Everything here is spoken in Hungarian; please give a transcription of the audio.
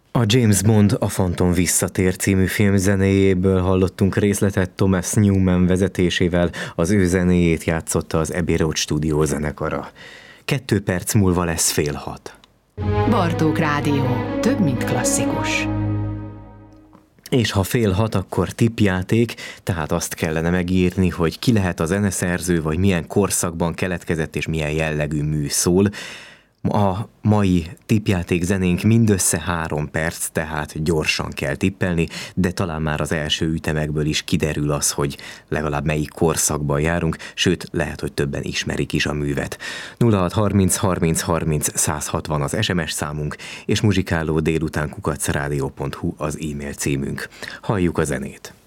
A James Bond a Fantom visszatér című film zenéjéből hallottunk részletet Thomas Newman vezetésével, az ő zenéjét játszotta az Abbey Road Studio zenekara. 2 perc múlva lesz 5:30. Bartók Rádió. Több, mint klasszikus. És ha 5:30, akkor tippjáték, tehát azt kellene megírni, hogy ki lehet a zeneszerző, vagy milyen korszakban keletkezett, és milyen jellegű mű szól. A mai tippjáték zenénk mindössze 3 perc, tehát gyorsan kell tippelni, de talán már az első ütemekből is kiderül az, hogy legalább melyik korszakban járunk, sőt, lehet, hogy többen ismerik is a művet. 0630 30 30 160 az SMS számunk, és muzsikáló délután @radio.hu az e-mail címünk. Halljuk a zenét!